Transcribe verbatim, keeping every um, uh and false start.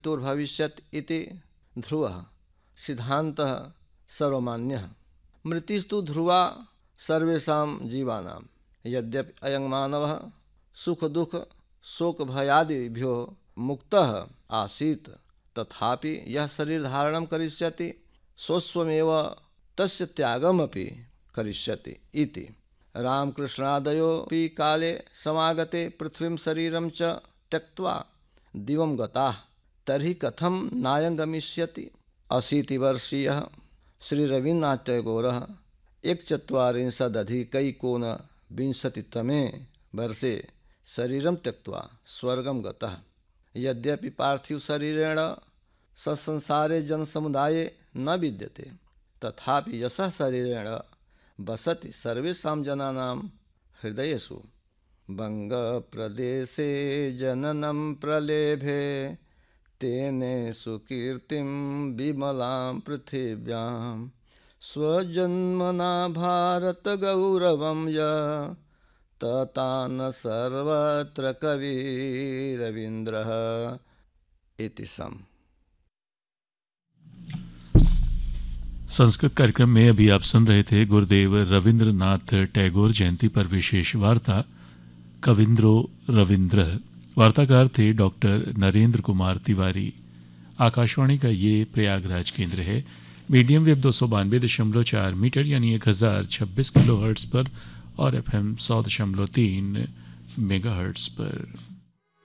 मृत्युर्भविष्यत् इति ध्रुवः सिद्धान्तः सर्वमान्यः। मृत्युस्तु ध्रुवा सर्वेषां जीवानां। यद्यपि अयं मानवः सुख दुख शोक भयादिभ्यो मुक्तः आसीत्, तथापि यः शरीर धारणं करिष्यति स्वस्वमेव तस्य त्यागमपि करिष्यति इति। रामकृष्णादयोऽपि काले समागते पृथ्वीं शरीरं च त्यक्त्वा दिवं गताः, तर्हि कथं नायं गमिष्यति। अशीतिवर्षीयः श्री रवीन्द्रनाथ टैगोरः एकचत्वारिंशदधिकैकोनविंशतितमे वर्षे शरीरं त्यक्त्वा स्वर्गं गतः। यद्यपि पार्थिवशरीरेण ससंसारे जनसमुदाये न विद्यते, तथापि यशः शरीरेण वसति सर्वेषां जनानां हृदयेषु। बंगप्रदेशे जननं प्रलेभे तेने सुकीर्तिं विमलां पृथिव्यां। स्वजन्मना भारत गौरवं यः ततान सर्वत्र कविरवीन्द्रः इति सम। संस्कृत कार्यक्रम में अभी आप सुन रहे थे गुरुदेव रविंद्रनाथ टैगोर जयंती पर विशेष वार्ता कविंद्रो रविंद्र। वार्ताकार थे डॉक्टर नरेंद्र कुमार तिवारी। आकाशवाणी का ये प्रयागराज केंद्र है। मीडियम वेव दो सौ बानवे दशमलव चार मीटर यानी एक हजार छब्बीस किलो हर्ट्स पर और एफ एम सौ दशमलव तीन मेगा हर्ट्स पर।